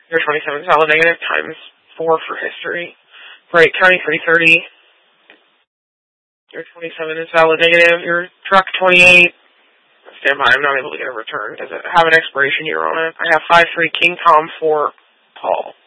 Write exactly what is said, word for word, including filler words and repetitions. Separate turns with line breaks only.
Your twenty-seven is valid negative times four for history. Bright County three thirty. Your twenty-seven is valid negative. Your truck twenty-eight. Stand by. I'm not able to get a return. Does it have an expiration year on it? I have five three King Tom four Paul.